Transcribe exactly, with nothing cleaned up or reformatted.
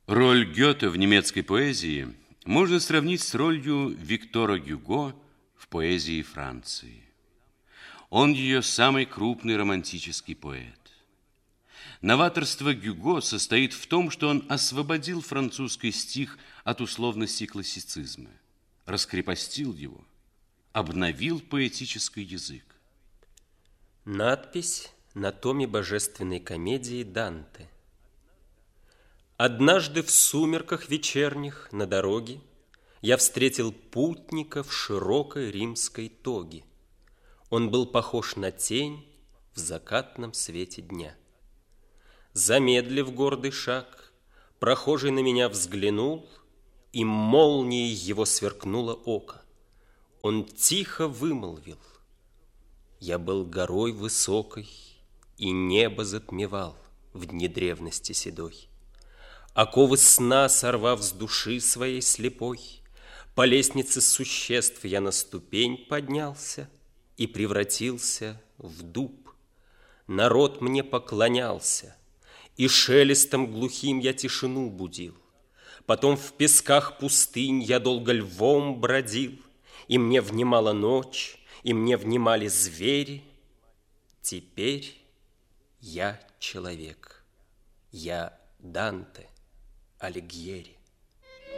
Роль Гёте в немецкой поэзии можно сравнить с ролью Виктора Гюго в поэзии Франции. Он ее самый крупный романтический поэт. Новаторство Гюго состоит в том, что он освободил французский стих от условности классицизма, раскрепостил его, обновил поэтический язык. Надпись на томе божественной комедии Данте. Однажды в сумерках вечерних на дороге я встретил путника в широкой римской тоге. Он был похож на тень в закатном свете дня. Замедлив гордый шаг, прохожий на меня взглянул, и молнией его сверкнуло око. Он тихо вымолвил: я был горой высокой, и небо затмевал в дни древности седой. Оковы сна сорвав с души своей слепой, по лестнице существ я на ступень поднялся и превратился в дуб. Народ мне поклонялся, и шелестом глухим я тишину будил. Потом в песках пустынь я долго львом бродил, и мне внимала ночь, и мне внимали звери. Теперь я человек, я Данте Алигьери.